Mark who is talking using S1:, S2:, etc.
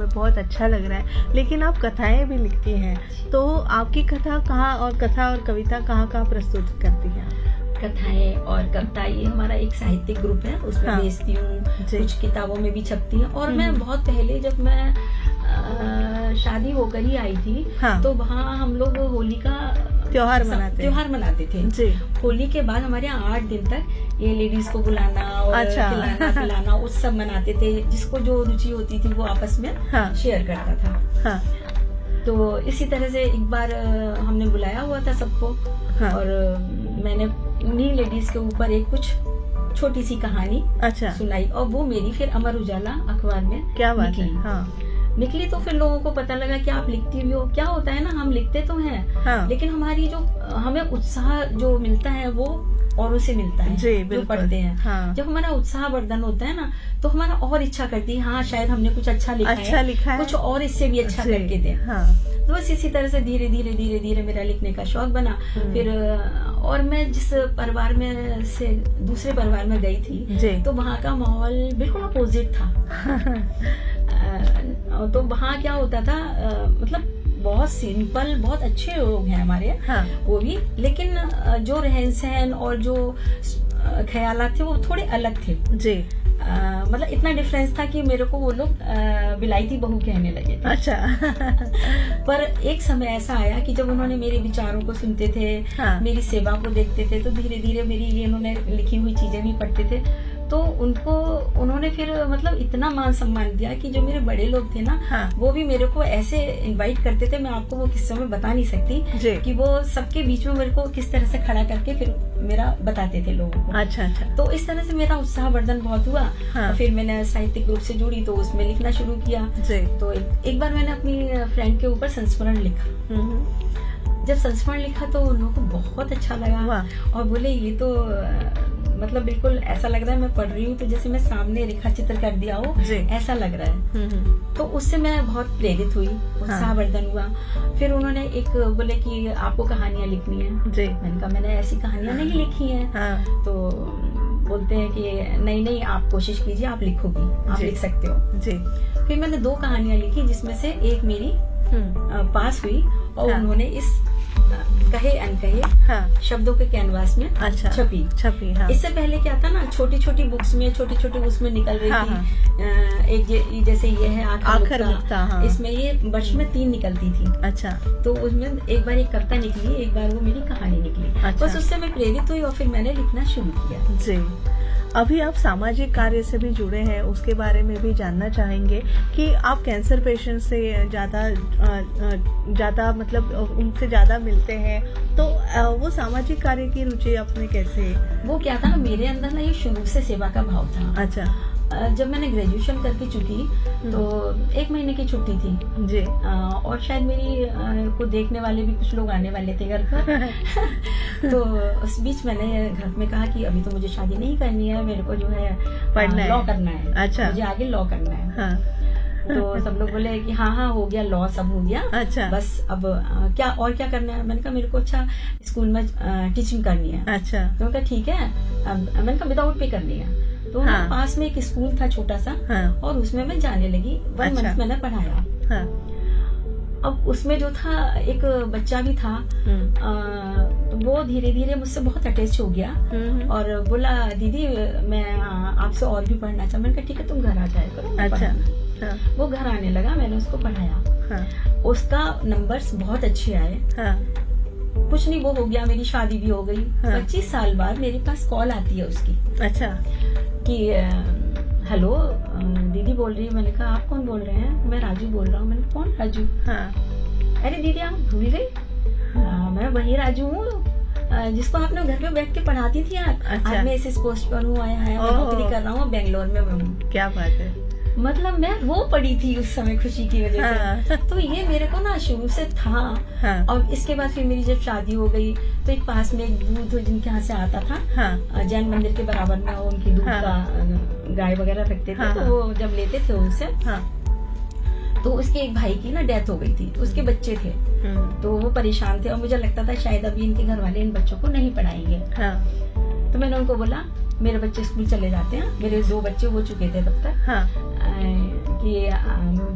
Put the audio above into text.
S1: बहुत अच्छा लग रहा है। लेकिन आप कथाएं भी लिखती हैं, तो आपकी कथा कहाँ और कविता कहाँ प्रस्तुत करती हैं?
S2: कथाएं और कविता ये हमारा एक साहित्यिक ग्रुप है, उसमें बेचती हूँ, कुछ किताबों में भी छपती है। और मैं बहुत पहले जब मैं शादी होकर ही आई थी, तो वहाँ हम लोग होली का त्योहार मनाते थे जी। होली के बाद हमारे यहाँ 8 दिन तक ये लेडीज को बुलाना और खिलाना पिलाना उत्सव मनाते थे। जिसको जो रुचि होती थी वो आपस में शेयर करता था। तो इसी तरह से एक बार हमने बुलाया हुआ था सबको, और मैंने उन्हीं लेडीज के ऊपर एक कुछ छोटी सी कहानी सुनाई, और वो मेरी फिर अमर उजाला अखबार में निकली। तो फिर लोगों को पता लगा कि आप लिखती भी हो। क्या होता है ना, हम लिखते तो हैं, लेकिन हमारी जो हमें उत्साह जो मिलता है वो औरों से मिलता है जो पढ़ते हैं। जब हमारा उत्साह वर्धन होता है ना, तो हमारा और इच्छा करती है, हाँ शायद हमने कुछ अच्छा लिखा है, कुछ और इससे भी अच्छा करके दे। तो बस इसी तरह से धीरे धीरे मेरा लिखने का शौक बना। फिर और मैं जिस परिवार में से दूसरे परिवार में गई थी, तो वहाँ का माहौल बिल्कुल अपोजिट था। तो वहाँ क्या होता था, मतलब बहुत सिंपल, बहुत अच्छे लोग हैं हमारे, वो भी, लेकिन जो रहन सहन और जो ख्यालात थे वो थोड़े अलग थे जी। मतलब इतना डिफरेंस था कि मेरे को वो लोग विलायती बहू कहने लगे थे। अच्छा। पर एक समय ऐसा आया कि जब उन्होंने मेरे विचारों को सुनते थे, मेरी सेवा को देखते थे, तो धीरे धीरे मेरी ये उन्होंने लिखी हुई चीजें भी पढ़ते थे, तो उन्होंने फिर मतलब इतना मान सम्मान दिया कि जो मेरे बड़े लोग थे ना, वो भी मेरे को ऐसे इनवाइट करते थे। मैं आपको वो किस्सों में बता नहीं सकती कि वो सबके बीच में मेरे को किस तरह से खड़ा करके फिर मेरा बताते थे लोगों को। अच्छा। तो इस तरह से मेरा उत्साह वर्धन बहुत हुआ। और फिर मैंने साहित्यिक ग्रुप से जुड़ी, तो उसमें लिखना शुरू किया। तो एक बार मैंने अपनी फ्रेंड के ऊपर संस्मरण लिखा। जब संस्मरण लिखा तो उन लोगों को बहुत अच्छा लगा, और बोले ये तो मतलब बिल्कुल ऐसा लग रहा है मैं पढ़ रही हूँ तो जैसे मैं सामने रेखा चित्र कर दिया हो, ऐसा लग रहा है। तो उससे मैं बहुत प्रेरित हुई, उत्साहवर्धन हुआ। फिर उन्होंने एक बोले कि आपको कहानियां लिखनी है। मैंने कहा मैंने ऐसी कहानियां नहीं लिखी हैं। तो बोलते हैं कि नहीं आप कोशिश कीजिए, आप लिखोगी, आप लिख सकते हो। फिर मैंने 2 कहानियां लिखी, जिसमें से एक मेरी पास हुई, और उन्होंने इस कहे अनकहे शब्दों के कैनवास में छपी। इससे पहले क्या था ना, छोटी छोटी बुक्स में छोटी उसमें निकल रही थी। एक जैसे ये है आखिर मुक्ता, इसमें ये वर्ष में 3 निकलती थी। अच्छा। तो उसमें एक बार एक कविता निकली, एक बार वो मेरी कहानी निकली। बस उससे मैं प्रेरित हुई और फिर मैंने लिखना शुरू किया जी।
S1: अभी आप सामाजिक कार्य से भी जुड़े हैं, उसके बारे में भी जानना चाहेंगे कि आप कैंसर पेशेंट से ज्यादा मतलब उनसे ज्यादा मिलते हैं, तो वो सामाजिक कार्य की रुचि आपने कैसे?
S2: वो क्या था ना, मेरे अंदर ना ये शुरू से सेवा का भाव था। अच्छा। जब मैंने ग्रेजुएशन करके चुकी तो 1 महीने की छुट्टी थी जी। और शायद मेरी को देखने वाले भी कुछ लोग आने वाले थे घर पर। तो उस बीच मैंने घर में कहा कि अभी तो मुझे शादी नहीं करनी है, मेरे को जो है पढ़ना है, लॉ करना है। अच्छा। मुझे आगे लॉ करना है। हाँ। तो सब लोग बोले कि हाँ हो गया, लॉ सब हो गया। अच्छा। बस अब क्या करना है? मैंने कहा मेरे को अच्छा स्कूल में टीचिंग करनी है। अच्छा। तो मैंने कहा ठीक है, मैंने कहा विदाउट पे करनी है। तो पास में एक स्कूल था छोटा सा, और उसमें मैं जाने लगी। 1 मंथ मैंने पढ़ाया। अब उसमें जो था एक बच्चा भी था, तो वो धीरे धीरे मुझसे बहुत अटैच हो गया और बोला दीदी मैं आपसे और भी पढ़ना चाहता। मैंने कहा ठीक है तुम घर आ जाए करो। अच्छा। वो घर आने लगा, मैंने उसको पढ़ाया। उसका नंबर्स बहुत अच्छे आए। कुछ नहीं, वो हो गया, मेरी शादी भी हो गई। 25 साल बाद मेरे पास कॉल आती है उसकी। अच्छा। कि हेलो दीदी बोल रही है। मैंने कहा आप कौन बोल रहे हैं? मैं राजू बोल रहा हूँ। मैंने कौन राजू? अरे दीदी आप भूल गई? मैं वही राजू हूँ जिसको आपने घर पे बैठ के पढ़ाती थी आप। अच्छा। आज मैं इस पोस्ट पर हूँ, आया है, नौकरी कर रहा हूँ, बेंगलोर में हूँ। क्या बात है। मतलब मैं वो पढ़ी थी उस समय खुशी की वजह से। तो ये मेरे को ना शुरू से था। और इसके बाद फिर मेरी जब शादी हो गई तो एक पास में एक दूध जिनके यहाँ से आता था, जैन मंदिर के बराबर में, उनकी दूध का गाय वगैरह रखते थे। तो वो जब लेते थे उनसे, तो उसके एक भाई की ना डेथ हो गई थी, उसके बच्चे थे। तो वो परेशान थे और मुझे लगता था शायद अभी इनके घर वाले इन बच्चों को नहीं पढ़ाएंगे। तो मैंने उनको बोला मेरे बच्चे स्कूल चले जाते हैं, मेरे 2 बच्चे हो चुके थे तब तक, कि